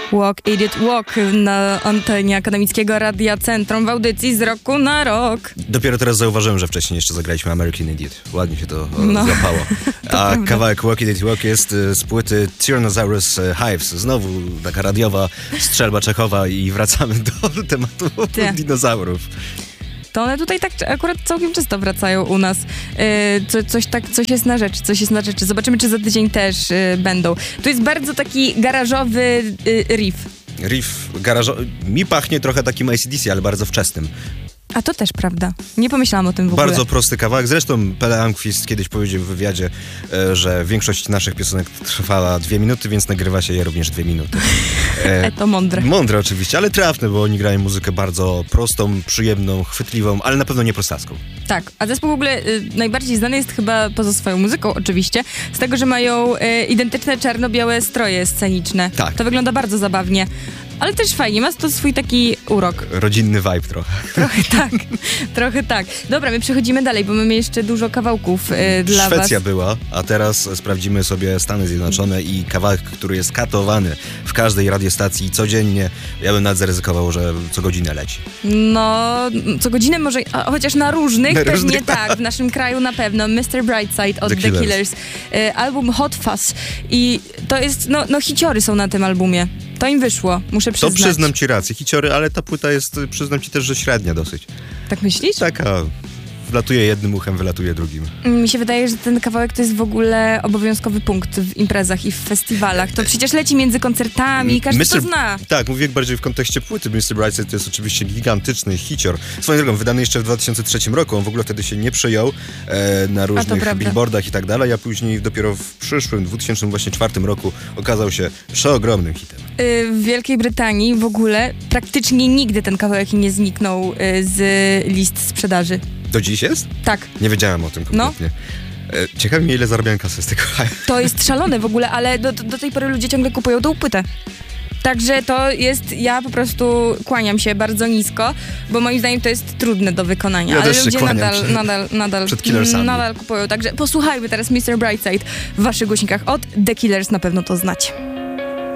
Walk, Idiot, Walk na antenie Akademickiego Radia Centrum w audycji z roku na rok. Dopiero teraz zauważyłem, że wcześniej jeszcze zagraliśmy American Idiot. Ładnie się to złapało. A kawałek Walk, Idiot, Walk jest z płyty Tyrannosaurus Hives. Znowu taka radiowa strzelba czechowa i wracamy do tematu dinozaurów. To one tutaj tak akurat całkiem często wracają u nas. Coś jest na rzeczy. Zobaczymy, czy za tydzień też będą. Tu jest bardzo taki garażowy riff. Riff garażowy. Mi pachnie trochę takim AC/DC, ale bardzo wczesnym. A to też prawda. Nie pomyślałam o tym w ogóle. Bardzo prosty kawałek. Zresztą Pelle Almqvist kiedyś powiedział w wywiadzie, że większość naszych piosenek trwała 2 minuty, więc nagrywa się je również 2 minuty. To mądre. Mądre oczywiście, ale trafne, bo oni grają muzykę bardzo prostą, przyjemną, chwytliwą, ale na pewno nie prostacką. Tak, a zespół w ogóle najbardziej znany jest chyba, poza swoją muzyką oczywiście, z tego, że mają identyczne czarno-białe stroje sceniczne. Tak. To wygląda bardzo zabawnie. Ale też fajnie, ma to swój taki urok. Rodzinny vibe trochę. Trochę tak. Dobra, my przechodzimy dalej, bo mamy jeszcze dużo kawałków dla was. Szwecja była, a teraz sprawdzimy sobie Stany Zjednoczone i kawałek, który jest katowany w każdej radiostacji codziennie. Ja bym nawet zaryzykował, że co godzinę leci. No, co godzinę może, chociaż na różnych, pewnie tak, w naszym kraju na pewno. Mr. Brightside od The Killers. Album Hot Fuzz. I to jest, no hiciory są na tym albumie. To im wyszło, muszę przyznać. To przyznam ci rację, hiciory, ale ta płyta jest, przyznam ci też, że średnia dosyć. Tak myślisz? Taka, wlatuje jednym uchem, wylatuje drugim. Mi się wydaje, że ten kawałek to jest w ogóle obowiązkowy punkt w imprezach i w festiwalach. To przecież leci między koncertami, każdy to zna. Tak, mówię bardziej w kontekście płyty. Mr. Brightside to jest oczywiście gigantyczny hicior. Swoją drogą, wydany jeszcze w 2003 roku. On w ogóle wtedy się nie przyjął na różnych billboardach i tak dalej, a później dopiero w przyszłym, 2004 roku okazał się przeogromnym hitem. W Wielkiej Brytanii w ogóle praktycznie nigdy ten kawałek nie zniknął z list sprzedaży. Do dziś jest? Tak. Nie wiedziałem o tym kompletnie. Ciekawi mnie, ile zarabiałem kasę z tego. To jest szalone w ogóle, ale do tej pory ludzie ciągle kupują tą płytę. Także to jest, ja po prostu kłaniam się bardzo nisko, bo moim zdaniem to jest trudne do wykonania. Ja ale też ludzie nadal przed Killersami. Nadal kupują. Także posłuchajmy teraz Mr. Brightside w waszych głośnikach od The Killers, na pewno to znacie.